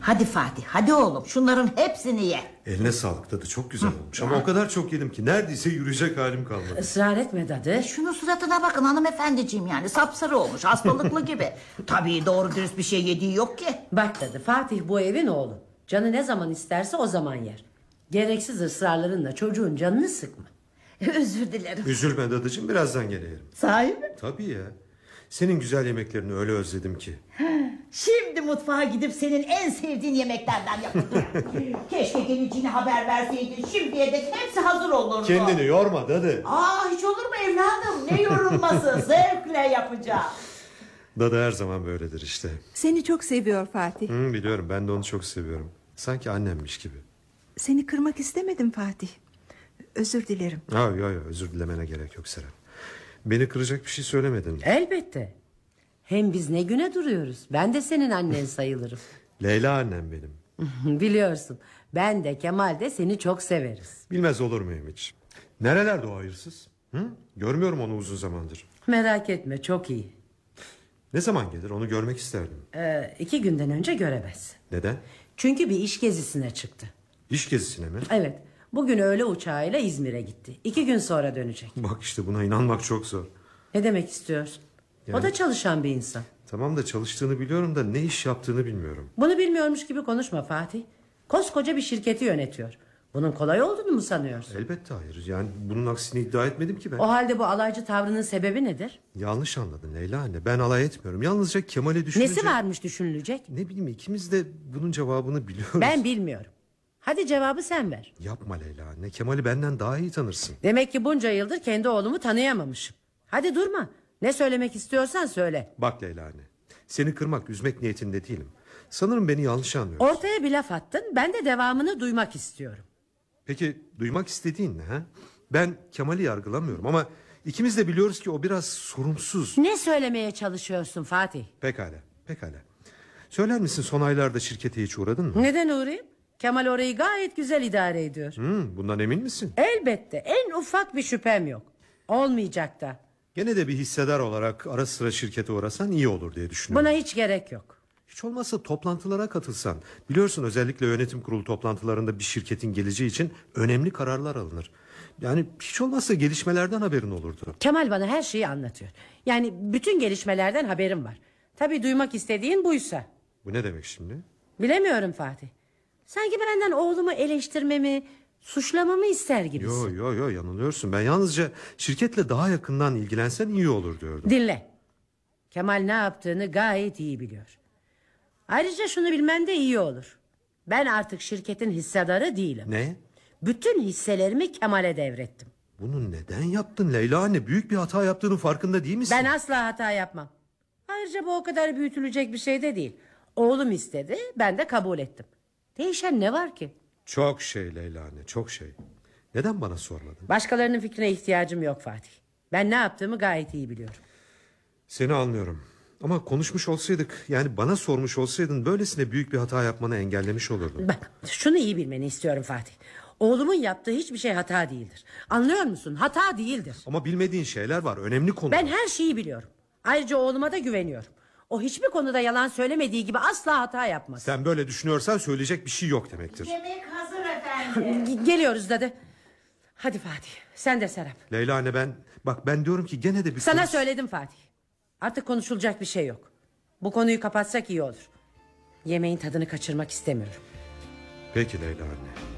Hadi Fatih, hadi oğlum, şunların hepsini ye. Eline sağlık dadı, çok güzel olmuş. Ama o kadar çok yedim ki neredeyse yürüyecek halim kalmadı. Israr etme dadı. Şunun suratına bakın hanımefendiciğim, yani sapsarı olmuş, hastalıklı gibi. Tabii doğru dürüst bir şey yediği yok ki. Bak dadı, Fatih bu evin oğlu. Canı ne zaman isterse o zaman yer. Gereksiz ısrarlarınla çocuğun canını sıkma. Özür dilerim. Üzülme dadıcığım, birazdan gene yerim. Sahi mi? Tabii ya. Senin güzel yemeklerini öyle özledim ki. Şimdi mutfağa gidip senin en sevdiğin yemeklerden yapacağım. Keşke geleceğini haber verseydin, şimdiye dek hepsi hazır olurdu. Kendini yorma dadı. Hiç olur mu evladım? Ne yorulması, zevkle yapacağım. Dadı her zaman böyledir işte. Seni çok seviyor Fatih. Biliyorum, ben de onu çok seviyorum. Sanki annemmiş gibi. Seni kırmak istemedim Fatih. Özür dilerim. Yok, özür dilemene gerek yok Serap. Beni kıracak bir şey söylemedin. Elbette. Hem biz ne güne duruyoruz. Ben de senin annen sayılırım. Leyla annem benim. Biliyorsun, ben de Kemal de seni çok severiz. Bilmez olur muyum hiç? Nerelerde o hayırsız? Görmüyorum onu uzun zamandır. Merak etme, çok iyi. Ne zaman gelir, onu görmek isterdim. 2 günden önce göremezsin. Neden? Çünkü bir iş gezisine çıktı. İş gezisine mi? Evet, bugün öğle uçağıyla İzmir'e gitti. 2 gün sonra dönecek. Bak işte, buna inanmak çok zor. Ne demek istiyorsun? Yani... O da çalışan bir insan. Tamam da çalıştığını biliyorum da ne iş yaptığını bilmiyorum. Bunu bilmiyormuş gibi konuşma Fatih. Koskoca bir şirketi yönetiyor. Bunun kolay olduğunu mu sanıyorsun? Elbette hayır. Yani bunun aksini iddia etmedim ki ben. O halde bu alaycı tavrının sebebi nedir? Yanlış anladın Leyla anne. Ben alay etmiyorum. Yalnızca Kemal'e düşününce... Nesi varmış düşünülecek? Ne bileyim, ikimiz de bunun cevabını biliyoruz. Ben bilmiyorum. Hadi cevabı sen ver. Yapma Leyla anne. Kemal'i benden daha iyi tanırsın. Demek ki bunca yıldır kendi oğlumu tanıyamamışım. Hadi durma. Ne söylemek istiyorsan söyle. Bak Leyla anne. Seni kırmak, üzmek niyetinde değilim. Sanırım beni yanlış anlıyorsun. Ortaya bir laf attın. Ben de devamını duymak istiyorum. Peki duymak istediğin ne ha? Ben Kemal'i yargılamıyorum ama ikimiz de biliyoruz ki o biraz sorumsuz. Ne söylemeye çalışıyorsun Fatih? Pekala. Söyler misin, son aylarda şirkete hiç uğradın mı? Neden uğrayayım? Kemal orayı gayet güzel idare ediyor. Bundan emin misin? Elbette, en ufak bir şüphem yok. Olmayacak da. Gene de bir hissedar olarak ara sıra şirkete uğrasan iyi olur diye düşünüyorum. Buna hiç gerek yok. Hiç olmazsa toplantılara katılsan. Biliyorsun, özellikle yönetim kurulu toplantılarında bir şirketin geleceği için önemli kararlar alınır. Yani hiç olmazsa gelişmelerden haberin olurdu. Kemal bana her şeyi anlatıyor. Yani bütün gelişmelerden haberim var. Tabii duymak istediğin buysa. Bu ne demek şimdi? Bilemiyorum Fatih. Sanki benden oğlumu eleştirmemi, suçlamamı ister gibisin. Yo, yanılıyorsun. Ben yalnızca şirketle daha yakından ilgilensen iyi olur diyordum. Dinle. Kemal ne yaptığını gayet iyi biliyor. Ayrıca şunu bilmen de iyi olur. Ben artık şirketin hissedarı değilim. Ne? Bütün hisselerimi Kemal'e devrettim. Bunu neden yaptın Leyla anne? Büyük bir hata yaptığının farkında değil misin? Ben asla hata yapmam. Ayrıca bu o kadar büyütülecek bir şey de değil. Oğlum istedi, ben de kabul ettim. Değişen ne var ki? Çok şey Leyla anne, çok şey. Neden bana sormadın? Başkalarının fikrine ihtiyacım yok Fatih. Ben ne yaptığımı gayet iyi biliyorum. Seni anlıyorum. Ama konuşmuş olsaydık, yani bana sormuş olsaydın, böylesine büyük bir hata yapmanı engellemiş olurdum. Bak, şunu iyi bilmeni istiyorum Fatih. Oğlumun yaptığı hiçbir şey hata değildir. Anlıyor musun? Hata değildir. Ama bilmediğin şeyler var, önemli konular. Ben her şeyi biliyorum. Ayrıca oğluma da güveniyorum. O hiçbir konuda yalan söylemediği gibi asla hata yapmaz. Sen böyle düşünüyorsan söyleyecek bir şey yok demektir. Yemek hazır efendim. Geliyoruz dadı. Hadi Fatih, sen de Serap. Leyla anne, ben diyorum ki gene de bir... Sana söyledim Fatih. Artık konuşulacak bir şey yok. Bu konuyu kapatsak iyi olur. Yemeğin tadını kaçırmak istemiyorum. Peki Leyla anne.